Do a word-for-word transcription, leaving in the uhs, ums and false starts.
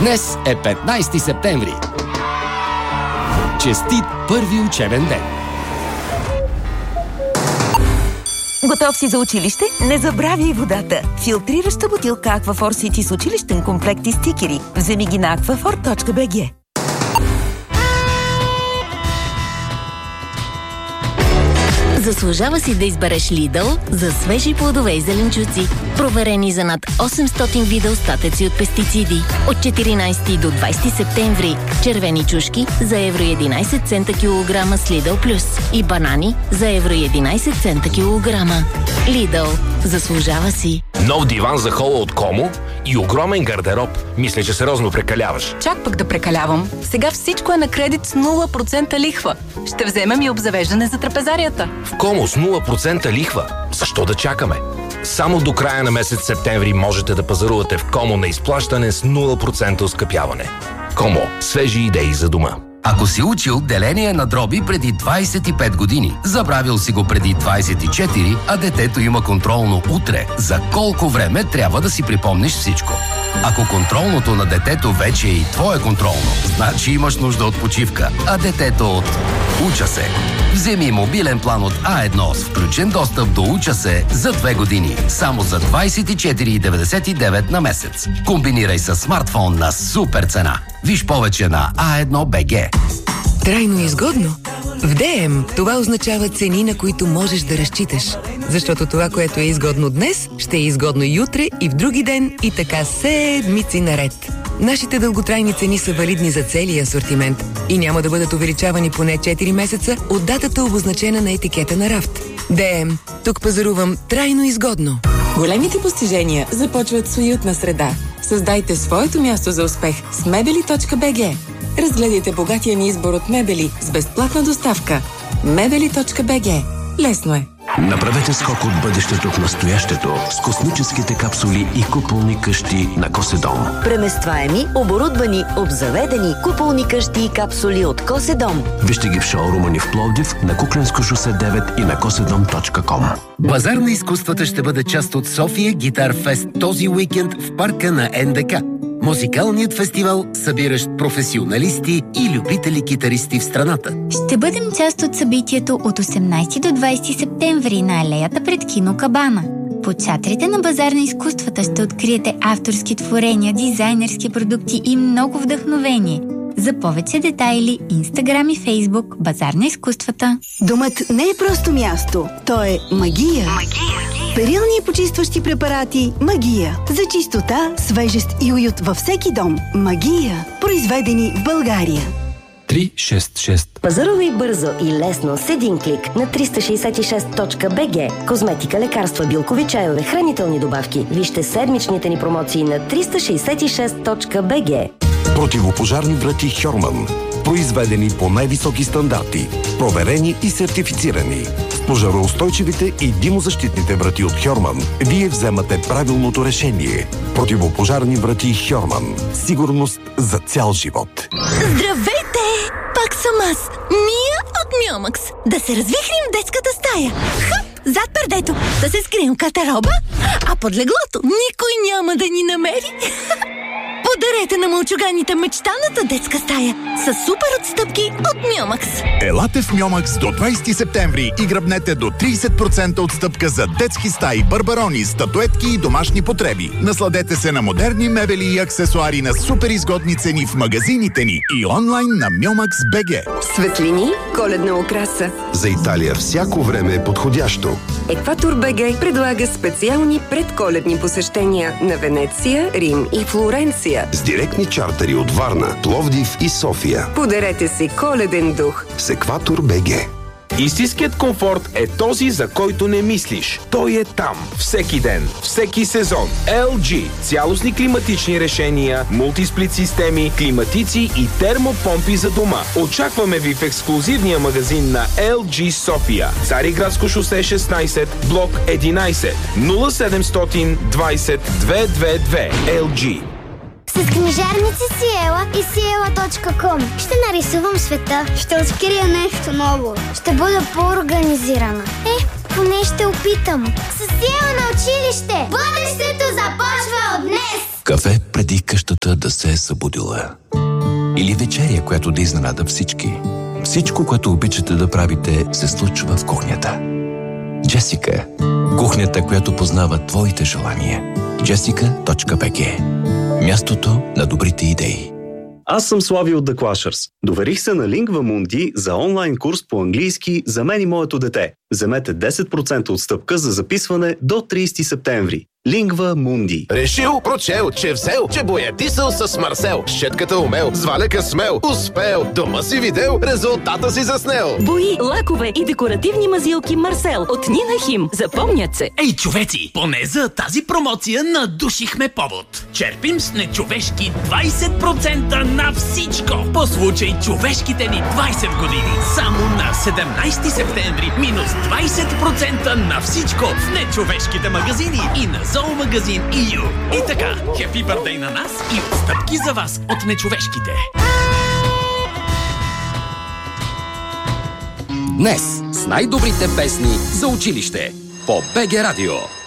Днес е петнайсети септември. Честит първи учебен ден! Готов си за училище? Не забравяй водата! Филтрираща бутилка Aquaphor City с училищен комплект и стикери. Вземи ги на аквафор точка би джи. Заслужава си да избереш Lidl за свежи плодове и зеленчуци. Проверени за над осемстотин вида остатъци от пестициди. От четиринайсети до двайсети септември. Червени чушки за евро и единайсет цента килограма с Lidl Plus. И банани за евро и единайсет цента килограма. Lidl. Заслужава си. Нов диван за хола от Комо и огромен гардероб. Мисля, че сериозно прекаляваш. Чак пък да прекалявам. Сега всичко е на кредит с нула процента лихва. Ще вземем и обзавеждане за трапезарията. В Комо с нула процента лихва. Защо да чакаме? Само до края на месец септември можете да пазарувате в Комо на изплащане с нула процента оскъпяване. Комо. Свежи идеи за дома. Ако си учил деление на дроби преди двайсет и пет години, забравил си го преди двайсет и четири, а детето има контролно утре, за колко време трябва да си припомниш всичко? Ако контролното на детето вече е и твое контролно, значи имаш нужда от почивка, а детето от Уча се. Вземи мобилен план от А едно с включен достъп до Уча се за две години, само за двайсет и четири деветдесет и девет на месец. Комбинирай с смартфон на супер цена. Виж повече на а едно точка би джи. Трайно изгодно? В ДМ това означава цени, на които можеш да разчиташ. Защото това, което е изгодно днес, ще е изгодно и утре, и в други ден, и така седмици наред. Нашите дълготрайни цени са валидни за целия асортимент и няма да бъдат увеличавани поне четири месеца от датата, обозначена на етикета на рафт. ДМ. Тук пазарувам трайно изгодно. Големите постижения започват с уютна среда. Създайте своето място за успех с мебели точка би джи. Разгледайте богатия ни избор от мебели с безплатна доставка. мебели точка би джи. Лесно е. Направете скок от бъдещето в настоящето с космическите капсули и куполни къщи на Коседом. Преместваеми, оборудвани, обзаведени куполни къщи и капсули от Коседом. Вижте ги в шоурума ни в Пловдив, на Куклensко шосе девет и на коседом точка ком. Базар на изкуствата ще бъде част от София Гитар Фест този уикенд в парка на ен де ка. Музикалният фестивал, събиращ професионалисти и любители китаристи в страната. Ще бъдем част от събитието от осемнайсети до двайсети септември на алеята пред кино Кабана. По чатрите на Базар на изкуствата ще откриете авторски творения, дизайнерски продукти и много вдъхновение. За повече детайли, Инстаграм и Фейсбук Базар на изкуствата. Домът не е просто място, то е магия. Магия. Перилни и почистващи препарати Магия. За чистота, свежест и уют във всеки дом. Магия. Произведени в България. три шест шест. Пазарувай бързо и лесно с един клик на триста шейсет и шест точка би джи. Козметика, лекарства, билкови чайове, хранителни добавки. Вижте седмичните ни промоции на триста шейсет и шест точка би джи. Противопожарни врати Хьорман. Произведени по най-високи стандарти. Проверени и сертифицирани. С пожароустойчивите и димозащитните врати от Хьорман вие вземате правилното решение. Противопожарни врати Хьорман. Сигурност за цял живот. Здравейте! Пак съм аз, Мия от Мьомакс. Да се развихрим в детската стая. Хъп! Зад пердето, да се скрием катероба, а под леглото никой няма да ни намери. Подарете на мълчуганите мечтаната детска стая с супер отстъпки от Мьомакс. Елате в Мьомакс до двайсети септември и грабнете до трийсет процента отстъпка за детски стаи, барбарони, статуетки и домашни потреби. Насладете се на модерни мебели и аксесуари на супер изгодни цени в магазините ни и онлайн на Мьомакс точка би джи. Светлини, коледна украса. За Италия всяко време е подходящо. Екватор точка би джи предлага специални предколедни посещения на Венеция, Рим и Флоренция. С директни чартери от Варна, Пловдив и София. Подарете си коледен дух с Екватор точка би джи. Истинският комфорт е този, за който не мислиш. Той е там. Всеки ден. Всеки сезон. ел джи. Цялостни климатични решения, мултисплит системи, климатици и термопомпи за дома. Очакваме ви в ексклузивния магазин на ел джи София. Цариградско шосе шестнайсет, блок единайсет, нула седемстотин двайсет двеста двадесет и две. ел джи. С книжарници Сиела и Сиела точка ком ще нарисувам света, ще открия нещо ново, ще бъда по-организирана. Е, Поне ще опитам. С сила на училище. Бъдещето започва от днес. Кафе преди къщата да се е събудила. Или вечеря, която да изненада всички. Всичко, което обичате да правите, се случва в кухнята. Джесика. Кухнята, която познава твоите желания. джесика точка би джи. Мястото на добрите идеи. Аз съм Слави от The Clashers. Доверих се на Lingua Mundi за онлайн курс по английски за мен и моето дете. Вземете десет процента отстъпка за записване до тридесети септември. Lingua Mundi. Решил, прочел, че взел, че боядисал с Марсел. Щетката умел, с валяка смел, успел. Дома си видел, резултата си заснел. Бои, лакове и декоративни мазилки Марсел от Нина Хим. Запомнят се. Ей, човеци, поне за тази промоция надушихме повод. Черпим с нечовешки двайсет процента на всичко. По случай човешките ни двайсет години. Само на седемнайсети септември минус двайсет процента на всичко в нечовешките магазини и на зоомагазин и ю. И така, хепи бърдей на нас и отстъпки за вас от нечовешките. Днес с най-добрите песни за училище по БГ Радио.